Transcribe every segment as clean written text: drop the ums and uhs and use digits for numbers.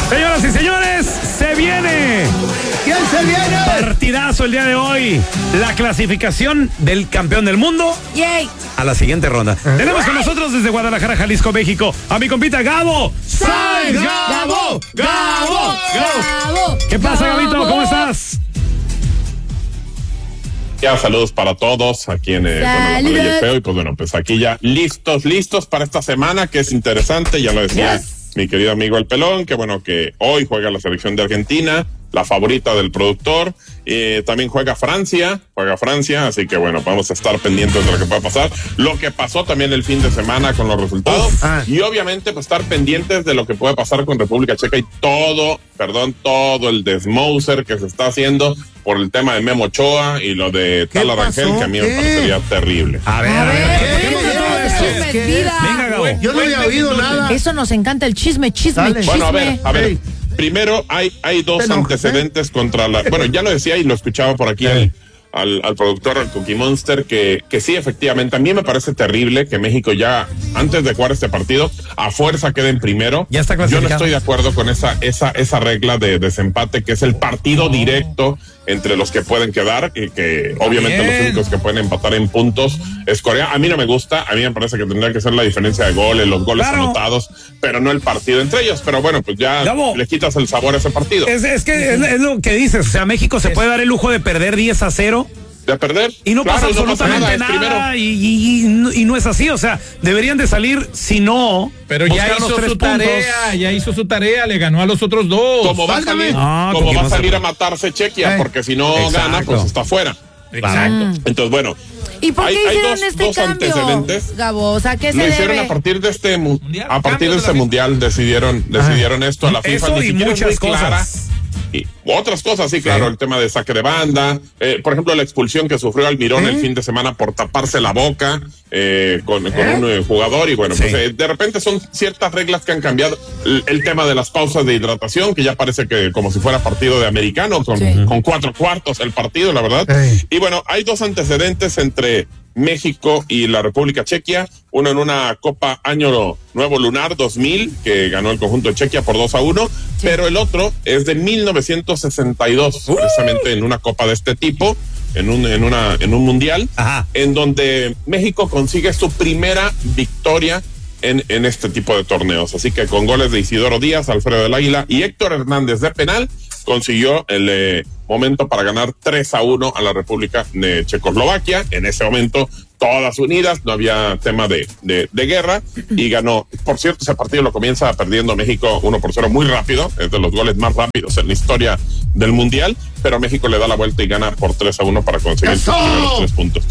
Señoras y señores, se viene. ¿Quién se viene? Partidazo el día de hoy. La clasificación del campeón del mundo. Yay. A la siguiente ronda. Tenemos con nosotros desde Guadalajara, Jalisco, México, a mi compita Gabo. ¡Sal, Gabo! ¡Gabo! ¡Gabo! ¿Qué pasa, ¡Gabo! Gabito? ¿Cómo estás? Ya, saludos para todos aquí en Feo. Y pues bueno, pues aquí ya listos para esta semana, que es interesante, ya lo decía mi querido amigo El Pelón, que bueno, que hoy juega la selección de Argentina, la favorita del productor, también juega Francia, así que bueno, vamos a estar pendientes de lo que pueda pasar, lo que pasó también el fin de semana con los resultados, y obviamente pues estar pendientes de lo que puede pasar con República Checa y todo el desmoser que se está haciendo por el tema de Memo Ochoa y lo de Tala Rangel, que a mí me parecería terrible. A ver. Venga, Gabo. Yo no había oído nada. Eso nos encanta, el chisme. Dale. Bueno, a ver. Hey. Primero, hay dos Te enojas, antecedentes contra la... Bueno, ya lo decía y lo escuchaba por aquí al productor, al Cookie Monster, que sí, efectivamente, a mí me parece terrible que México ya, antes de jugar este partido, a fuerza quede en primero. Ya está Yo no clasificado. estoy de acuerdo con esa regla de desempate, que es el partido directo entre los que pueden quedar, y que obviamente los únicos que pueden empatar en puntos es Corea. A mí no me gusta, a mí me parece que tendría que ser la diferencia de goles, los goles anotados, pero no el partido entre ellos. Pero bueno, pues ya Gabo, le quitas el sabor a ese partido. Es que es lo que dices, o sea, México se puede dar el lujo de perder 10-0 De perder. y no pasa Claro, absolutamente nada, y no es así, o sea, deberían de salir, si no, pero ya buscar los hizo 3 su puntos. tarea, le ganó a los otros dos. Como va a salir, Cookie va a Monster. salir a matarse Chequia, porque si no gana, pues está fuera. Exacto. Entonces, bueno, ¿Y por qué hay hicieron dos este cambio, antecedentes. Gabo? O sea, ¿qué se Lo debe? hicieron a partir de este Mundial. a partir Cambio de de este la mundial decidieron esto a la FIFA. Eso Ni y siquiera es muy muchas clara. cosas. Y otras cosas, sí, claro, el tema de saque de banda, por ejemplo, la expulsión que sufrió Almirón el fin de semana por taparse la boca con un jugador, y bueno, pues de repente son ciertas reglas que han cambiado. El tema de las pausas de hidratación, que ya parece que como si fuera partido de americano, con 4 cuartos el partido, la verdad. Y bueno, hay dos antecedentes entre México y la República Chequia, uno en una Copa Año Nuevo Lunar 2000, que ganó el conjunto de Chequia por 2-1, pero el otro es de 1962, precisamente en una Copa de este tipo, en un mundial, en donde México consigue su primera victoria en este tipo de torneos. Así que con goles de Isidoro Díaz, Alfredo del Águila y Héctor Hernández de penal, consiguió el momento para ganar 3-1 a la República de Checoslovaquia. En ese momento, todas unidas, no había tema de guerra, y ganó. Por cierto, ese partido lo comienza perdiendo México 1-0 muy rápido, es de los goles más rápidos en la historia del Mundial, pero México le da la vuelta y gana por 3-1 para conseguir sus primeros 3 puntos.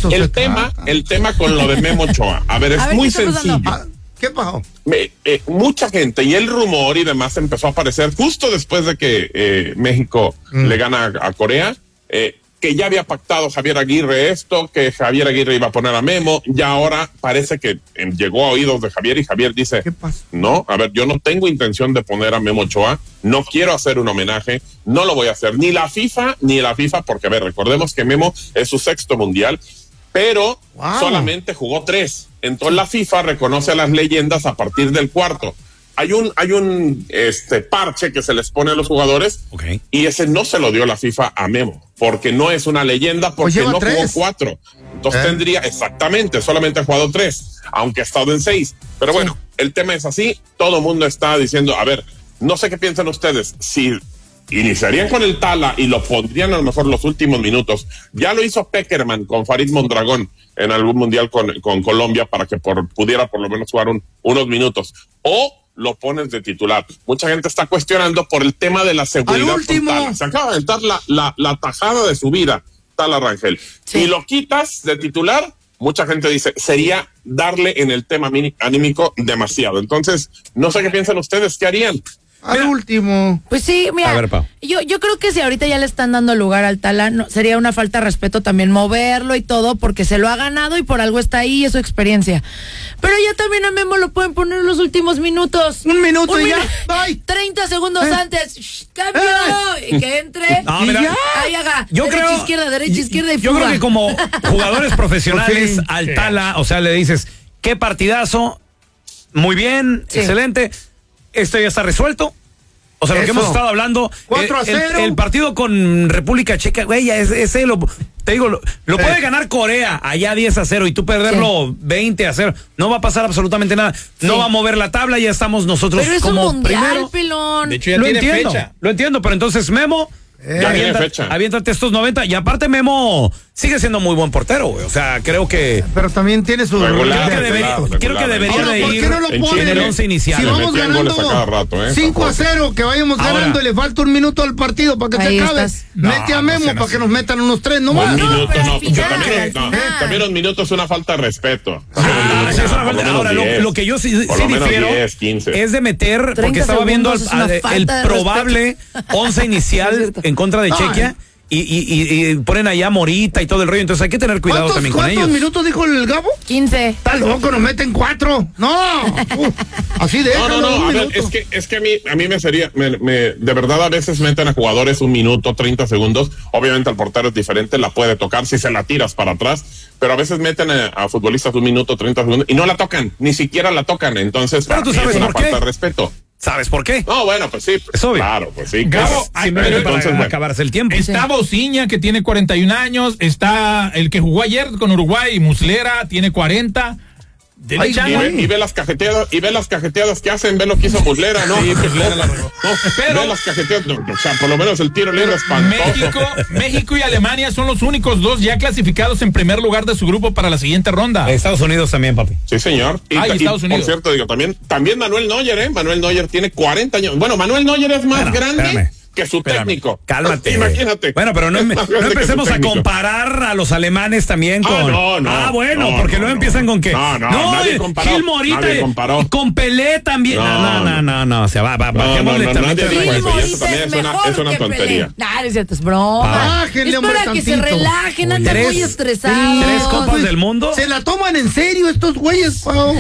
El tema con lo de Memo Ochoa, a ver, es muy sencillo. ¿Qué pasó? Mucha gente y el rumor y demás empezó a aparecer justo después de que México le gana a Corea, que ya había pactado Javier Aguirre esto, que Javier Aguirre iba a poner a Memo, ya ahora parece que llegó a oídos de Javier, y Javier dice, no, a ver, yo no tengo intención de poner a Memo Ochoa, no quiero hacer un homenaje, no lo voy a hacer, ni la FIFA, porque a ver, recordemos que Memo es su 6º mundial, pero solamente jugó 3. Entonces la FIFA reconoce a las leyendas a partir del 4. Hay un parche que se les pone a los jugadores, y ese no se lo dio la FIFA a Memo, porque no es una leyenda, porque no jugó 4. Entonces tendría, exactamente, solamente ha jugado 3, aunque ha estado en 6. Pero bueno, el tema es así, todo el mundo está diciendo, a ver, no sé qué piensan ustedes, si iniciarían con el Tala y lo pondrían a lo mejor los últimos minutos. Ya lo hizo Peckerman con Farid Mondragón en algún mundial con Colombia, para que pudiera por lo menos jugar unos minutos. O lo pones de titular. Mucha gente está cuestionando por el tema de la seguridad. Al último. Con Tala. Se acaba de dar la tajada de su vida, Tala Rangel. Y lo quitas de titular, mucha gente dice, sería darle en el tema anímico demasiado. Entonces, no sé qué piensan ustedes, ¿qué harían? Al último. Pues sí, mira, A ver, Pau. yo creo que si ahorita ya le están dando lugar al Tala, sería una falta de respeto también moverlo y todo, porque se lo ha ganado y por algo está ahí y es su experiencia. Pero ya también a Memo lo pueden poner en los últimos minutos. Un minuto y ya. Bye. 30 segundos antes. ¡Cambio! Y que entre. No, y mira, ya. Ahí haga. Derecha, izquierda y fuga. Yo creo que como jugadores profesionales Sí. al Tala, o sea, le dices, qué partidazo, muy bien, excelente, esto ya está resuelto. O sea, lo que Eso. hemos estado hablando. 4-0. El partido con República Checa, güey, ese te digo, lo puede ganar Corea allá 10-0 y tú perderlo 20-0. No va a pasar absolutamente nada. No va a mover la tabla, ya estamos nosotros Pero es como un mundial, primero. Pelón. De hecho, ya Lo tiene entiendo, fecha. lo entiendo, pero entonces Memo, Ya tiene fecha. aviéntate estos 90 y aparte Memo sigue siendo muy buen portero, güey. O sea, creo que Pero también tiene su... Regular, creo que debería Ahora, de ¿por ir qué no lo en ponen? el 11 inicial. Si Le vamos metían ganando goles a cada rato, 5-0, que vayamos Ahora. ganando, le falta un minuto al partido para que Ahí se acabe. estás. Mete a Memo para que nos metan unos 3 Un nomás. minuto, pero al no. final, También, al final. también un minuto es una falta de respeto. Sí, es una falta. Ahora, lo que yo sí Por lo menos difiero 10, 15. es de meter, 30 porque estaba viendo segundos es una el falta de probable 11 inicial en contra de Chequia y ponen allá Morita y todo el rollo, entonces hay que tener cuidado también con ellos. ¿Cuántos minutos dijo el Gabo? 15. Está loco, nos meten 4. No. Así No, déjalo. no, un a ver, minuto. es que a mí me sería, de verdad a veces meten a jugadores un minuto, 30 segundos, obviamente al portero es diferente, la puede tocar si se la tiras para atrás, pero a veces meten a futbolistas un minuto, 30 segundos y no la tocan, ni siquiera la tocan, entonces Pero para tú mí sabes es una por qué. falta de respeto. ¿Sabes por qué? No, bueno, pues sí, Es obvio. claro, pues sí. Gabo, claro. pero Entonces, bueno. acabarse el tiempo. Está Bociña, que tiene 41 años. Está el que jugó ayer con Uruguay, Muslera, tiene 40. Denle Ay, chance. Y ve las cajeteadas que hacen, ve lo que hizo Muslera, ¿no? Sí, Muslera la regó. Pero ve las cajeteadas, o sea, por lo menos el tiro libre espantoso. México y Alemania son los únicos dos ya clasificados en primer lugar de su grupo para la siguiente ronda. Estados Unidos también, papi. Sí, señor. Y Estados por Unidos. cierto, digo, también Manuel Neuer, Manuel Neuer tiene 40 años. Bueno, Manuel Neuer es más Bueno, grande espérame. que su técnico. Cálmate. Imagínate. Bueno, pero no Es más grande que su empecemos a técnico. comparar a los alemanes también con. Bueno, porque luego empiezan con que. Nadie comparó. Gil Morita Nadie comparó. y con Pelé también. No, o sea, bajémosle no, también. nadie Gil dijo eso, y Morita eso también es es una mejor que tontería. Pelé. No es cierto, es broma. Bájenle, Es hombre, para que se tantito. relajen, andan Tres- muy estresados. 3 copas del mundo. Se la toman en serio estos güeyes, Pau.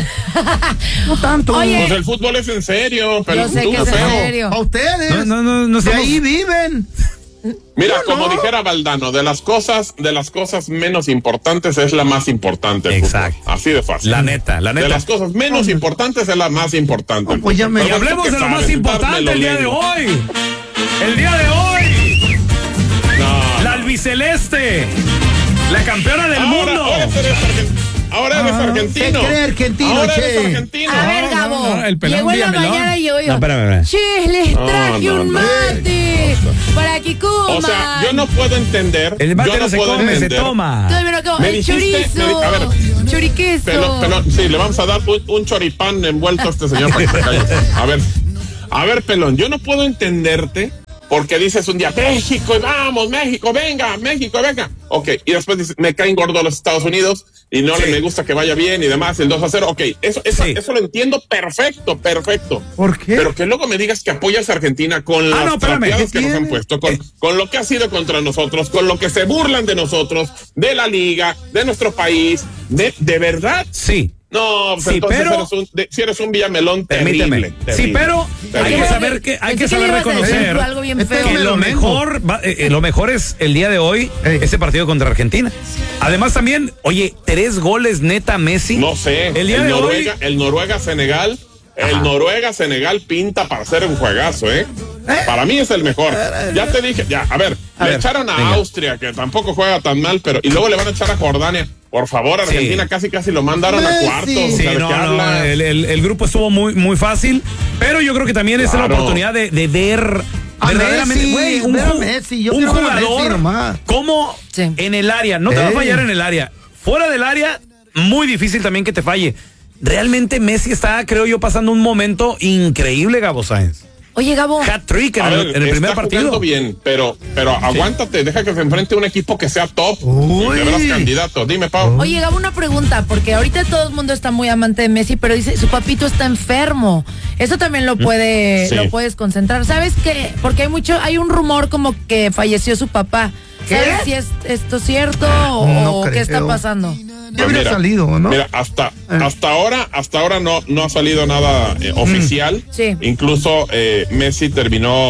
No tanto. Oye, Pues el fútbol es en serio, pero yo sé tú que es en feo. serio. A ustedes. No De estamos- ahí viven. Mira, No, como no. dijera Valdano, de las cosas menos importantes es la más importante. el fútbol. Exacto. Así de fácil. La neta. De las cosas menos importantes es la más importante. No, pues ya me- Y Pero tú hablemos qué de lo más sabes, importante dármelo el día de lengua. hoy. El día de hoy. No, La albiceleste. La campeona del mundo. Ahora eres argentino. Se cree argentino, Ahora che. eres argentino. A ver, Gabo. no, el pelón Llegó en la Villamelón. mañana y yo. No, espérame. Che, les traje No, un no. mate para que coman. O sea, yo no puedo entender. El mate yo no se puedo come, se entender. toma. Todavía no acabo. Me El dijiste- chorizo. a ver. Choriqueso. Sí, le vamos a dar un choripán envuelto a este señor para que se calle. A ver, pelón, yo no puedo entenderte porque dices un día, México, y vamos, México, venga. Ok, y después dices, me caen gordos los Estados Unidos y no me gusta que vaya bien y demás, el 2-0. Ok, eso lo entiendo perfecto. ¿Por qué? Pero que luego me digas que apoyas a Argentina con las espérame, trapeadas ¿qué que nos han tiene? puesto, con lo que ha sido contra nosotros, con lo que se burlan de nosotros, de la liga, de nuestro país, de verdad. Sí. No, pues Sí, entonces pero- si eres un Villamelón Permíteme. terrible. Sí, pero hay que saber Pensé que saber le ibas a decir reconocer tú algo bien Este feo. que lo mejor es el día de hoy ese partido contra Argentina. Además también, oye, 3 goles neta Messi. No sé, El día de hoy el Noruega-Senegal, Noruega-Senegal pinta para ser un juegazo, ¿eh? Para mí es el mejor. Ya te dije, a ver, le echaron a venga. Austria, que tampoco juega tan mal, y luego le van a echar a Jordania. Por favor, Argentina casi lo mandaron a Messi. cuartos. Sí, o sea, ¿de qué hablas? el grupo estuvo muy fácil, pero yo creo que también es la Claro. oportunidad de ver A verdaderamente, Messi, güey, ver a Messi, yo un quiero ver a Messi jugador nomás. como Sí. en el área, no te va a fallar en el área, fuera del área, muy difícil también que te falle. Realmente Messi está, creo yo, pasando un momento increíble, Gabo Sáenz. Oye, Gabo. Hat-trick A en ver, el primer está partido. jugando bien, pero aguántate, deja que se enfrente a un equipo que sea top. Uy. De veras candidato. Dime, Pau. Oye, Gabo, una pregunta, porque ahorita todo el mundo está muy amante de Messi, pero dice, su papito está enfermo. Eso también lo Sí. puedes concentrar. ¿Sabes qué? Porque hay un rumor como que falleció su papá. ¿Qué? ¿Sabes si es esto cierto No o qué está creo. pasando? Ya habría salido, ¿no? Mira, hasta ahora no ha salido nada oficial. Sí. Incluso Messi terminó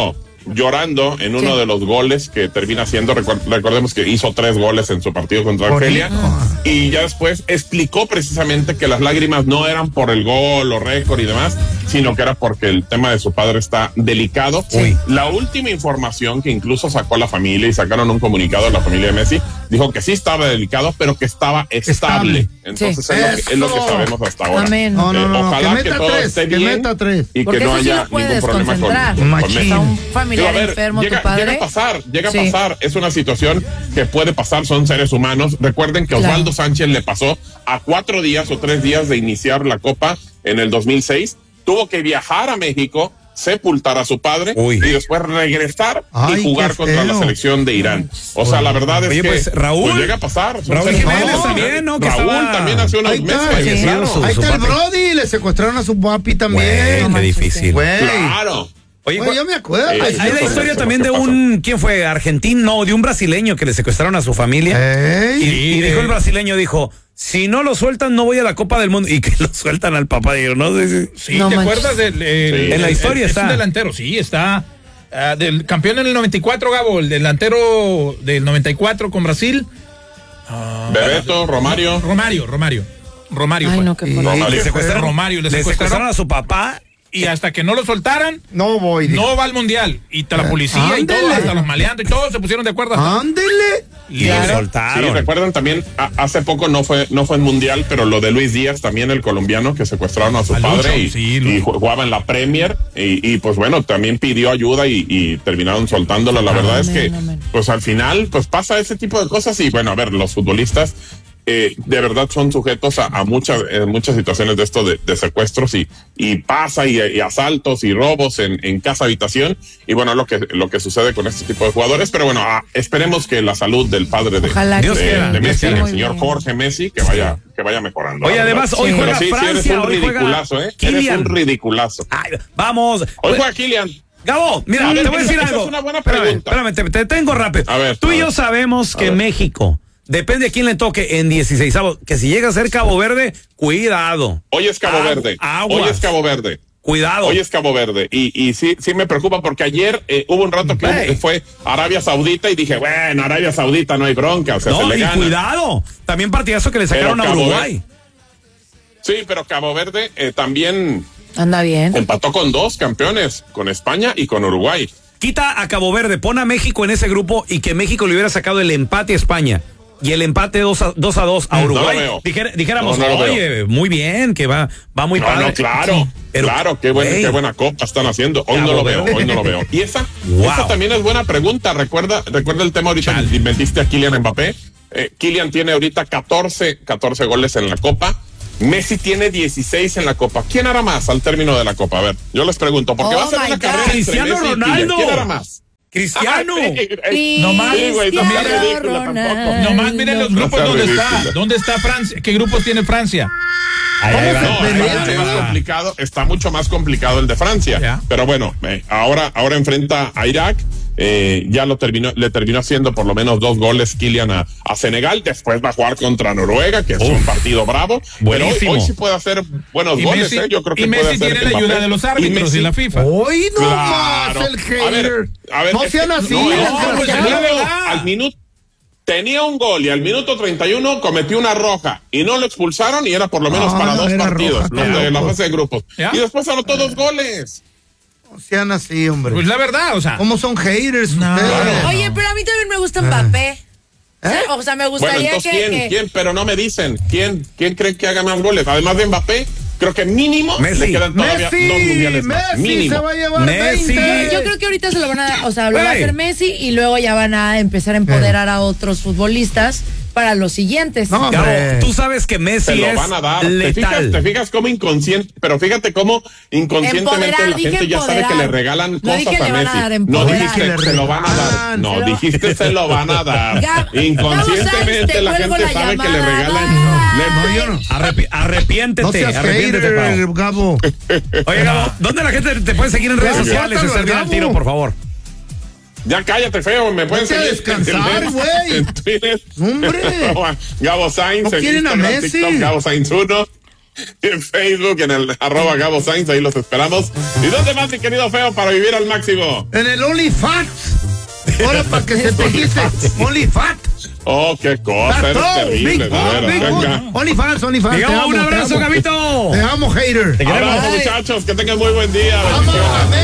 llorando en uno de los goles que termina haciendo. Recordemos que hizo 3 goles en su partido contra Argelia. Y ya después explicó precisamente que las lágrimas no eran por el gol o récord y demás, sino que era porque el tema de su padre está delicado. Sí. La última información que incluso sacó la familia y sacaron un comunicado de la familia de Messi, dijo que sí estaba delicado, pero que estaba estable. Entonces es lo que sabemos hasta ahora. Amén. Ojalá que todo esté bien y porque que no eso sí haya lo puedes ningún problema con Messi. O sea, un familiar enfermo, llega, tu padre. Llega a pasar. Es una situación que puede pasar, son seres humanos. Recuerden que Osvaldo Sánchez le pasó a 4 días o 3 días de iniciar la Copa en el 2006. Tuvo que viajar a México, sepultar a su padre y después regresar y jugar contra la selección de Irán. O sea, la verdad es que pues, Raúl, pues llega a pasar. Raúl Jiménez también, ¿no? Que Raúl también hace unos meses. Ahí está el Brody, le secuestraron a su papi también. Qué difícil. Claro. Oye, yo me acuerdo. Hay la historia también de ¿quién fue? Argentino, de un brasileño que le secuestraron a su familia. Y dijo el brasileño, si no lo sueltan, no voy a la Copa del Mundo. Y que lo sueltan al papá. ¿No? Sí, ¿te acuerdas en la historia está. Es un delantero, sí, está. Del campeón en el 94, Gabo, el delantero del 94 con Brasil. Bebeto, Romario. Romario. Ay, no, qué le secuestraron a su papá. Y hasta que no lo soltaran, no va al mundial. Y la policía y todo, hasta los maleantes y todos se pusieron de acuerdo. ¡Ándele! Y lo soltaron. Sí, recuerdan también, hace poco no fue en mundial, pero lo de Luis Díaz, también el colombiano, que secuestraron a su padre y jugaba en la Premier. Y pues bueno, también pidió ayuda y terminaron soltándolo. La verdad es que, pues al final, pues pasa ese tipo de cosas. Y bueno, a ver, los futbolistas de verdad son sujetos a muchas situaciones de esto de secuestros y pasa y asaltos y robos en casa habitación, y bueno, lo que sucede con este tipo de jugadores. Pero bueno, esperemos que la salud del padre de Messi, el señor Jorge Messi, que vaya mejorando. Oye, además hoy juega Francia, eres un ridiculazo, eres un ridiculazo. Ay, vamos. Hoy juega Kylian. Gabo, mira, te voy a decir algo. Es una buena pregunta. Espérame, te tengo rápido. Tú y yo sabemos que México, depende de quién le toque en 16avos, que si llega a ser Cabo Verde, cuidado. Hoy es Cabo Verde. Hoy es Cabo Verde. Cuidado. Hoy es Cabo Verde. Y sí me preocupa porque ayer hubo un rato que fue Arabia Saudita y dije, bueno, Arabia Saudita no hay bronca, o sea, se le gana. Cuidado. También partidazo que le sacaron a Uruguay. Sí, pero Cabo Verde también anda bien. Empató con 2 campeones, con España y con Uruguay. Quita a Cabo Verde, pon a México en ese grupo y que México le hubiera sacado el empate a España y el empate 2-2 a Uruguay. No Dijéramos, oye, muy bien, que va muy padre. No, claro, pero, claro, qué buena copa están haciendo. Hoy no lo veo. Y esa también es buena pregunta. Recuerda el tema ahorita que metiste a Kylian Mbappé. Kylian tiene ahorita 14 goles en la copa. Messi tiene 16 en la Copa. ¿Quién hará más al término de la Copa? A ver, yo les pregunto, porque va a ser una carrera entre Cristiano Messi Ronaldo. y Kylian. ¿Quién hará más? Cristiano. Nomás miren los grupos donde está. ¿Dónde está Francia? ¿Qué grupos tiene Francia? Está mucho más complicado el de Francia. Pero bueno, ahora enfrenta a Irak. Ya le terminó haciendo por lo menos 2 goles Kylian a Senegal. Después va a jugar contra Noruega, que es un partido bravo. Buenísimo. Pero hoy sí puede hacer buenos goles. Yo creo que y Messi tiene la ayuda de los árbitros y la FIFA. Hoy no más el hater. A ver, no sean así. Al minuto tenía un gol y al minuto 31 cometió una roja y no lo expulsaron y era por lo menos para 2 partidos, de la fase de grupos. Y después anotó 2 goles. No sean así, hombre. Pues la verdad, o sea. ¿Cómo son haters ustedes? Oye, pero a mí también me gusta Mbappé. O sea, me gustaría ¿Quién? Pero no me dicen. ¿Quién cree que haga más goles? Además de Mbappé, creo que mínimo le quedan todavía 2 mundiales más. Mínimo. Se va a llevar Messi. 20. Yo creo que ahorita se lo van a, lo va a hacer Messi y luego ya van a empezar a empoderar a otros futbolistas para los siguientes. No, Gabo, tú sabes que Messi lo van a dar. letal. ¿Te fijas cómo fíjate cómo inconscientemente la gente ya sabe que le regalan cosas a Messi. No dijiste se lo van a dar. No, dijiste se lo van a dar. Inconscientemente la gente sabe que le regalan. Arrepiéntete, Gabo. Oye, Gabo, ¿dónde la gente te puede seguir en redes sociales? El tiro, por favor. Ya cállate, feo, me pueden seguir descansar, güey. En Twitter. Hombre. Gabo Sainz, ¿No en quieren a Instagram, Messi? TikTok, Gabo Sainz 1. en Facebook, en el @Gabo Sainz, ahí los esperamos. ¿Y dónde más, mi querido Feo, para vivir al máximo? En el OnlyFans. Ahora para que se te quite. OnlyFans. Oh, qué cosa, eres terrible. OnlyFans. Digamos, un abrazo, Gabito. Te amo, hater. Abrazo, muchachos, que tengan muy buen día. Vamos,